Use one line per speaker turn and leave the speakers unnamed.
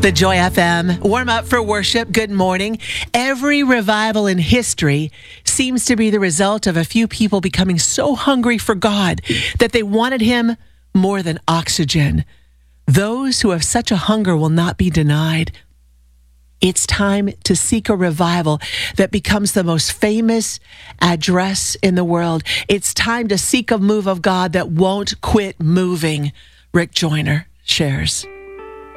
The Joy FM warm up for worship. Good morning. Every revival in history seems to be the result of a few people becoming so hungry for God that they wanted Him more than oxygen. Those who have such a hunger will not be denied. It's time to seek a revival that becomes the most famous address in the world. It's time to seek a move of God that won't quit moving. Rick Joyner shares.